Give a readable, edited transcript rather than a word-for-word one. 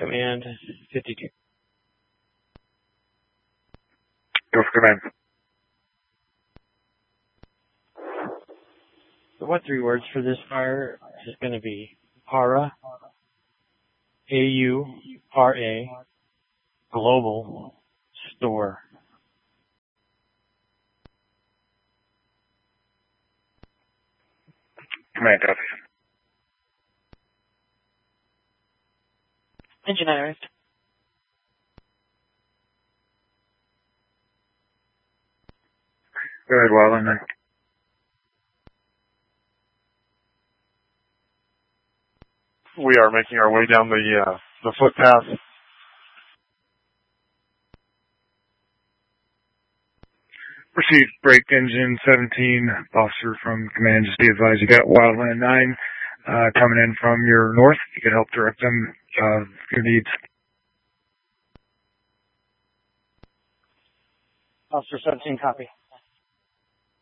Command 52. Go for command. So what 3 words for this fire is going to be AURA, A-U-R-A, Global Store. Command copy. Engine arrived. Go ahead, Wildland 9. We are making our way down the footpath. Proceed, break engine 17. Officer from command, just be advised you got Wildland 9 coming in from your north. You can help direct them your needs. Officer 17, copy.